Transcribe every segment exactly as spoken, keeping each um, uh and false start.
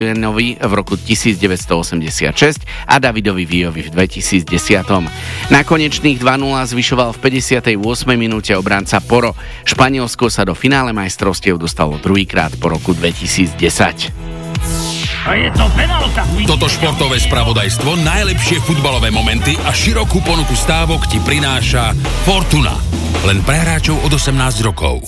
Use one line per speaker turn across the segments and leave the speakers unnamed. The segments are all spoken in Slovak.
Novi v roku devätnásťstoosemdesiatšesť a Davidovi Víjovi v dvetisícdesať. Na konečných dva nula zvyšoval v päťdesiatej ôsmej minúte obranca Porro. Španielsko sa do finále majstrovstiev dostalo druhýkrát po roku dvetisícdesať.
A je to penálta.
Toto športové spravodajstvo, najlepšie futbalové momenty a širokú ponuku stávok ti prináša Fortuna. Len pre hráčov od osemnásť rokov.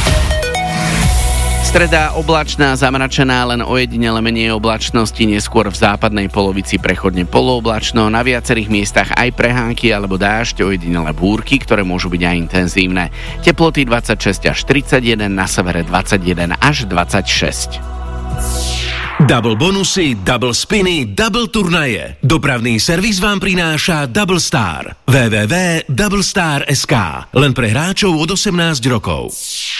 Streda oblačná, zamračená, len ojedinele menej oblačnosti, neskôr v západnej polovici prechodne polooblačno, na viacerých miestach aj prehánky alebo dážď, ojedinele búrky, ktoré môžu byť aj intenzívne. Teploty dvadsaťšesť až tridsaťjeden, na severe dvadsaťjeden až dvadsaťšesť.
Double bonusy, double spiny, double turnaje. Dopravný servis vám prináša Double Star. w w w bodka double star bodka es ká. Len pre hráčov od osemnásť rokov.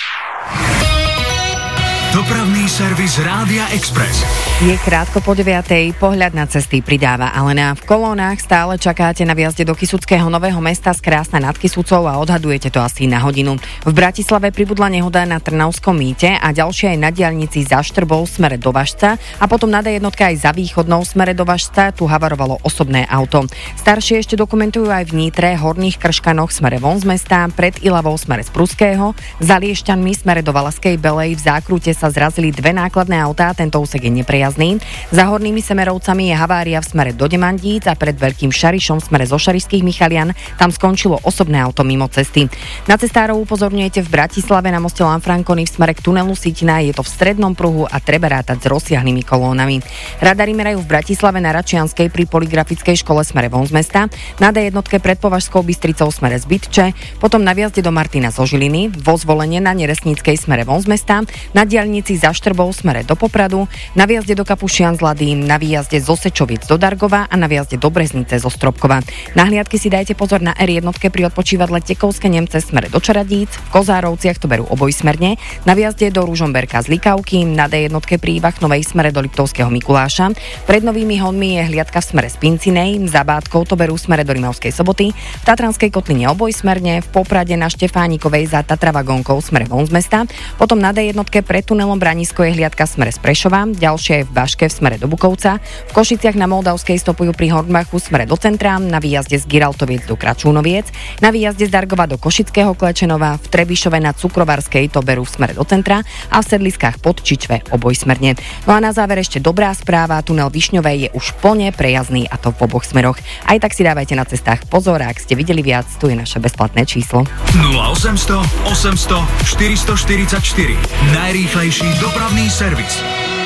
Dopravný servis Rádia Express.
Je krátko po deviatej, pohľad na cesty pridáva Alena. V kolónach stále čakáte na výjazde do Kysuckého Nového Mesta z Krásna nad Kysucou a odhadujete to asi na hodinu. V Bratislave pribudla nehoda na Trnavskom mýte a ďalšia aj na diaľnici za Štrbou smere do Važca a potom na dé jeden aj za Východnou smere do Važca, tu havarovalo osobné auto. Staršie ešte dokumentujú aj v Nitre, Horných Krškanoch smere von z mesta, pred Ilavou smere z Pruského, za Liešťanmi smere do Valaskej Belej, v zákrute sa zrazili dve nákladné autá, tento úsek je neprejazný. Za Hornými Semerovcami je havária v smere do Demandíc a pred Veľkým Šarišom v smere zo Šarišských Michalian, tam skončilo osobné auto mimo cesty. Na cestárov upozorňujete v Bratislave na moste Lanfranconi v smere k tunelu Sitina, je to v strednom pruhu a treba rátať s rozsiahlými kolónami. Radary merajú v Bratislave na Račianskej pri Poligrafickej škole smere von z mesta, na dé jeden pred Považskou Bystricou smere z Bytče, potom na viazde do Martina zo Žiliny, vo Zvolenie na Neresníckej smere von z mesta, na diaľnici za Štrbou smere do Popradu, na výjazde do Kapušian z Ladín, na výjazde zo Sečovic do Dargova a na výjazde do Breznice zo Stropkova. Na hliadky si dajte pozor na er jeden pri odpočívadle Tekovské Nemce smere do Čaradíc, v Kozárovciach to berú obojsmerne, na výjazde do Ružomberka z Likavky, na dé jeden pri Ivachnovej smere do Liptovského Mikuláša, pred Novými Honmi je hliadka v smere z Pincinej, za Bátkou to berú smere do Rimavskej Soboty, v Tatranskej kotline obojsmerne, v Poprade na Štefánikovej za Tatravagónkou smere von z mesta, potom na dé jeden pred tunelom Branisko je hliadka v smere z Prešova, ďalšia je v Baške v smere do Bukovca, v Košiciach na Moldavskej stopujú pri Hornbachu smere do centra, na výjazde z Giraltoviec do Kračúnoviec, na výjazde z Dargova do Košického Klečenova, v Trebišove na Cukrovarskej to berú v smere do centra a v Sedliskách pod Čičve obojsmerne. No a na záver ešte dobrá správa, tunel Višňovej je už plne prejazdný a to v oboch smeroch. Aj tak si dávajte na cestách pozor, ak ste videli viac, tu je naše bezplatné číslo.
nula osemsto osemsto štyristoštyridsaťštyri. Najrýchlejší dopravný servis.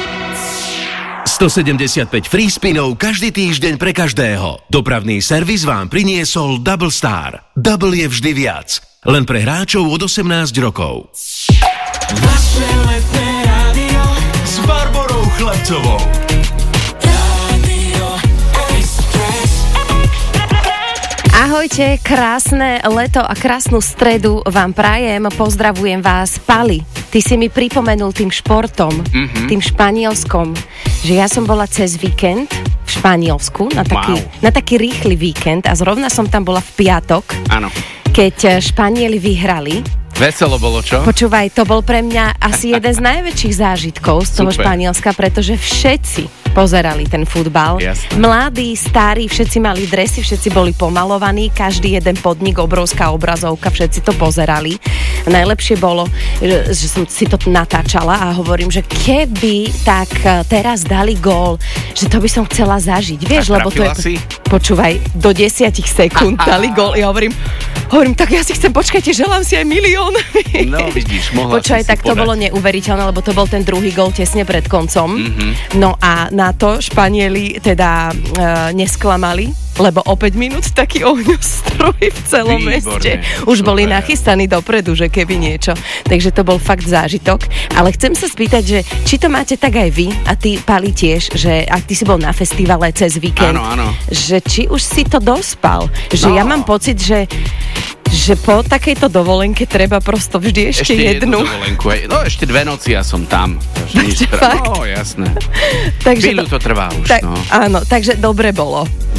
stosedemdesiatpäť free spinov každý týždeň pre každého. Dopravný servis vám priniesol Double Star. Double je vždy viac. Len pre hráčov od osemnásť rokov. Vaše letné rádio s Barborou Chlapcovou.
Ahojte, krásne leto a krásnu stredu vám prajem. Pozdravujem vás, Pali. Ty si mi pripomenul tým športom, mm-hmm. tým španielskom, že ja som bola cez víkend v Španielsku na taký, wow. na taký rýchly víkend a zrovna som tam bola v piatok,
áno.
keď Španieli vyhrali.
Veselo bolo, čo?
Počúvaj, to bol pre mňa asi jeden z najväčších zážitkov z toho Super. Španielska, pretože všetci pozerali ten futbal.
Jasne.
Mladí, starí, všetci mali dresy, všetci boli pomalovaní, každý jeden podnik, obrovská obrazovka, všetci to pozerali. Najlepšie bolo, že, že som si to natáčala a hovorím, že keby tak teraz dali gól, že to by som chcela zažiť. Vieš,
a
lebo to je...
Si?
Počúvaj, do desiatich sekúnd dali gól. Ja hovorím, hovorím, tak ja si chcem, počkajte, želám si aj milión.
No, vidíš, mohla
Počúvaj,
si si
tak to
podať.
bolo neuveriteľné, lebo to bol ten druhý gól tesne pred koncom.
Mm-hmm.
No a na to Španieli teda e, nesklamali, lebo o päť minút taký ohňostroj v celom
Výborné,
meste. Už
super.
boli nachystaní dopredu, že keby niečo. Takže to bol fakt zážitok. Ale chcem sa spýtať, že či to máte tak aj vy a ty, Pali, tiež, že ak ty si bol na festivale cez víkend,
áno, áno.
že či už si to dospal. Že
no.
ja mám pocit, že že po takejto dovolenke treba prosto vždy ešte,
ešte
jednu.
jednu dovolenku. No ešte dve noci ja som tam.
Takže fakt?
No jasné.
Takže
Chvíľu to trvá už.
tak,
no.
Áno, takže dobre bolo.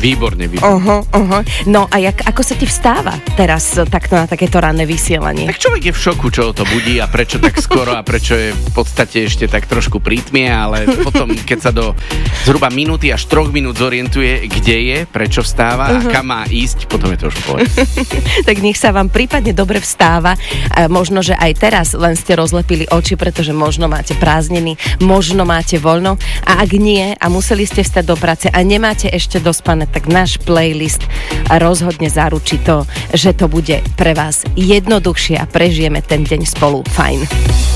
Výborne, výborne.
Uh-huh, uh-huh. No a jak, ako sa ti vstáva teraz takto na takéto ranné vysielanie?
Tak človek je v šoku, čo to budí a prečo tak skoro a prečo je v podstate ešte tak trošku prítmie, ale potom, keď sa do zhruba minúty až troch minút zorientuje, kde je, prečo vstáva uh-huh. a kam má ísť, potom je to už v pohode.
Tak nech sa vám prípadne dobre vstáva. A možno, že aj teraz len ste rozlepili oči, pretože možno máte prázdniny, možno máte voľno a ak nie a museli ste vstať do práce a nemáte ešte dospané, tak náš playlist rozhodne zaručí to, že to bude pre vás jednoduchšie a prežijeme ten deň spolu fajn.